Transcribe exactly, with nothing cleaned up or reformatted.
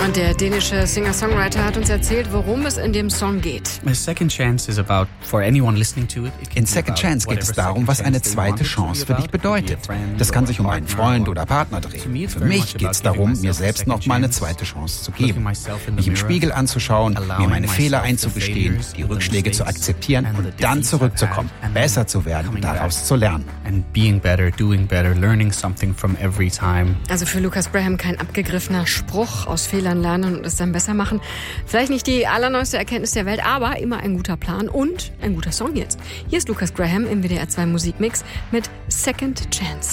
Und der dänische Singer-Songwriter hat uns erzählt, worum es in dem Song geht. In Second Chance geht es darum, was eine zweite Chance für dich bedeutet. Das kann sich um einen Freund oder Partner drehen. Für mich geht es darum, mir selbst noch mal eine zweite Chance zu geben. Mich im Spiegel anzuschauen, mir meine Fehler einzugestehen, die Rückschläge zu akzeptieren und dann zurückzukommen, besser zu werden und daraus zu lernen. Also für Lucas Graham kein abgegriffener Spruch, aus Fehlern lernen und es dann besser machen. Vielleicht nicht die allerneueste Erkenntnis der Welt, aber immer ein guter Plan und ein guter Song jetzt. Hier ist Lucas Graham im W D R zwei Musikmix mit Second Chance.